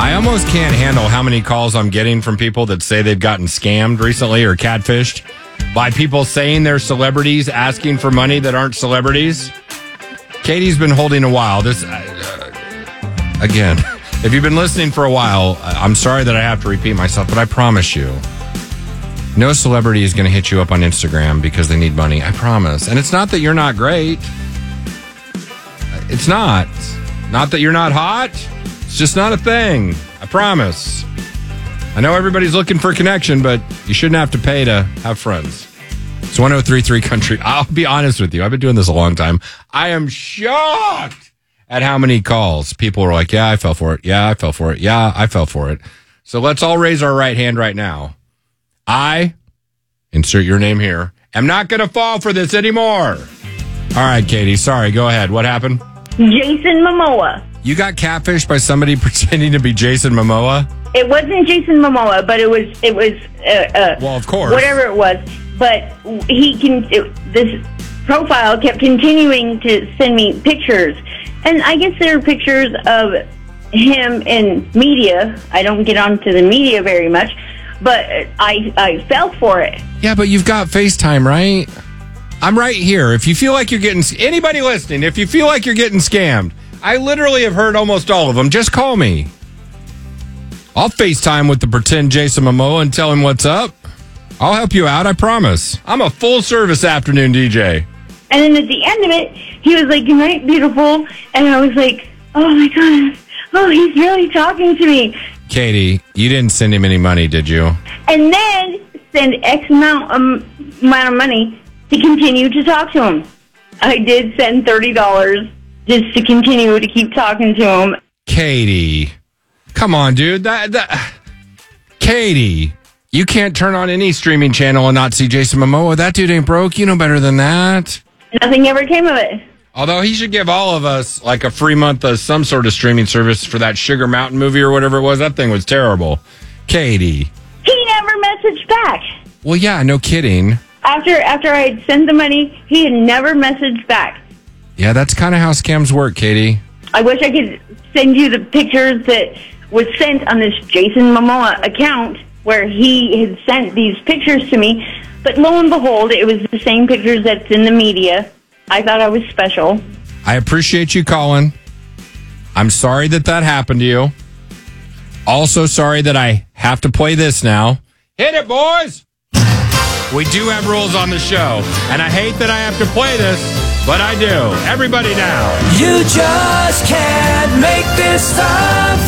I almost can't handle how many calls I'm getting from people that say they've gotten scammed recently or catfished by people saying they're celebrities asking for money that aren't celebrities. Katie's been holding a while. This, again, if you've been listening for a while, I'm sorry that I have to repeat myself, but I promise you, no celebrity is going to hit you up on Instagram because they need money. I promise. And it's not that you're not great. It's not. Not that you're not hot. It's just not a thing. I promise. I know everybody's looking for a connection, but you shouldn't have to pay to have friends. It's 103.3 Country. I'll be honest with you. I've been doing this a long time. I am shocked at how many calls people are like, yeah, I fell for it. Yeah, I fell for it. Yeah, I fell for it. So let's all raise our right hand right now. I, insert your name here, am not going to fall for this anymore. All right, Katie. Sorry. Go ahead. What happened? Jason Momoa. You got catfished by somebody pretending to be Jason Momoa? It wasn't Jason Momoa, but it was. Well, of course. Whatever it was, but this profile kept continuing to send me pictures, and I guess there are pictures of him in media. I don't get onto the media very much, but I fell for it. Yeah, but you've got FaceTime, right? I'm right here. If you feel like you're getting... Anybody listening, if you feel like you're getting scammed, I literally have heard almost all of them. Just call me. I'll FaceTime with the pretend Jason Momoa and tell him what's up. I'll help you out, I promise. I'm a full-service afternoon DJ. And then at the end of it, he was like, "Good night, beautiful." And I was like, oh, my God. Oh, he's really talking to me. Katie, you didn't send him any money, did you? And then send X amount of money to continue to talk to him. I did send $30 just to continue to keep talking to him. Katie, come on, dude. Katie, you can't turn on any streaming channel and not see Jason Momoa. That dude ain't broke. You know better than that. Nothing ever came of it. Although he should give all of us like a free month of some sort of streaming service for that Sugar Mountain movie or whatever it was. That thing was terrible. Katie. He never messaged back. Well, yeah, no kidding. After I had sent the money, he had never messaged back. Yeah, that's kind of how scams work, Katie. I wish I could send you the pictures that was sent on this Jason Momoa account where he had sent these pictures to me. But lo and behold, it was the same pictures that's in the media. I thought I was special. I appreciate you calling. I'm sorry that happened to you. Also sorry that I have to play this now. Hit it, boys! We do have rules on the show, and I hate that I have to play this, but I do. Everybody now. You just can't make this stuff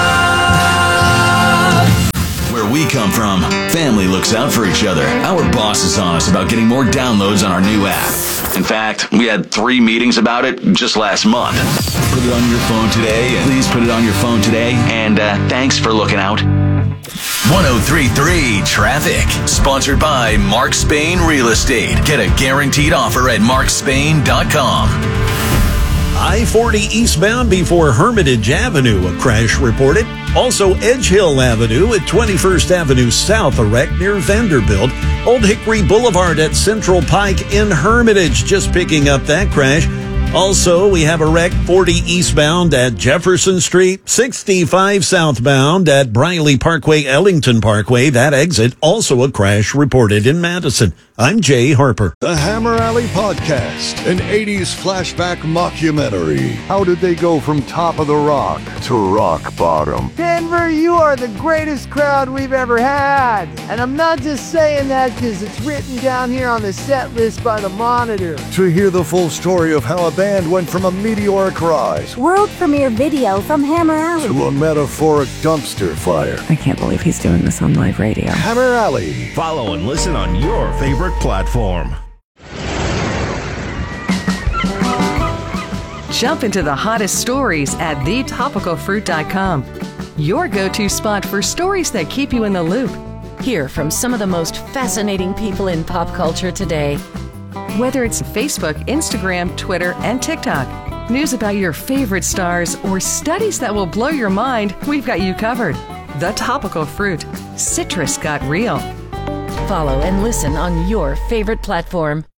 up. Where we come from, family looks out for each other. Our boss is on us about getting more downloads on our new app. In fact, we had 3 meetings about it just last month. Put it on your phone today. Please put it on your phone today. And thanks for looking out. 103.3 Traffic. Sponsored by Mark Spain Real Estate. Get a guaranteed offer at markspain.com. I-40 eastbound before Hermitage Avenue, a crash reported. Also, Edge Hill Avenue at 21st Avenue South, a wreck near Vanderbilt. Old Hickory Boulevard at Central Pike in Hermitage, just picking up that crash. Also, we have a wreck 40 eastbound at Jefferson Street, 65 southbound at Briley Parkway, Ellington Parkway. That exit, also a crash reported in Madison. I'm Jay Harper. The Hammer Alley Podcast, an 80s flashback mockumentary. How did they go from top of the rock to rock bottom? Denver, you are the greatest crowd we've ever had. And I'm not just saying that because it's written down here on the set list by the Monitor. To hear the full story of how a band went from a meteoric rise, world premiere video from Hammer Alley, to a metaphoric dumpster fire. I can't believe he's doing this on live radio. Hammer Alley. Follow and listen on your favorite platform. Jump into the hottest stories at thetopicalfruit.com. Your go-to spot for stories that keep you in the loop. Hear from some of the most fascinating people in pop culture today. Whether it's Facebook, Instagram, Twitter, and TikTok, news about your favorite stars, or studies that will blow your mind, we've got you covered. The Topical Fruit. Citrus got real. Follow and listen on your favorite platform.